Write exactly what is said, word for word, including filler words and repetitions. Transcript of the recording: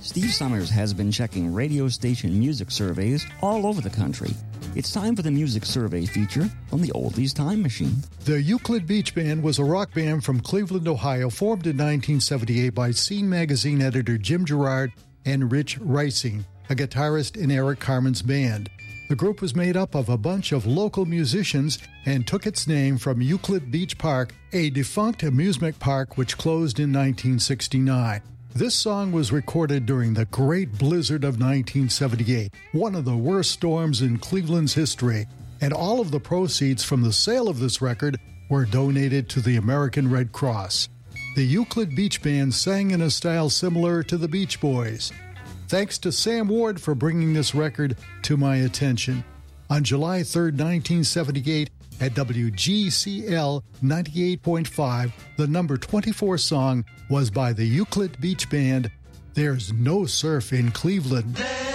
Steve Summers has been checking radio station music surveys all over the country. It's time for the Music Survey feature on the Oldies Time Machine. The Euclid Beach Band was a rock band from Cleveland, Ohio, formed in nineteteen seventy-eight by Scene magazine editor Jim Gerard and Rich Rising, a guitarist in Eric Carmen's band. The group was made up of a bunch of local musicians and took its name from Euclid Beach Park, a defunct amusement park which closed in nineteen sixty-nine. This song was recorded during the Great Blizzard of nineteen seventy-eight, one of the worst storms in Cleveland's history, and all of the proceeds from the sale of this record were donated to the American Red Cross. The Euclid Beach Band sang in a style similar to the Beach Boys. Thanks to Sam Ward for bringing this record to my attention. On July third, nineteen seventy-eight, at W G C L ninety-eight point five, the number twenty-four song was by the Euclid Beach Band, There's No Surf in Cleveland.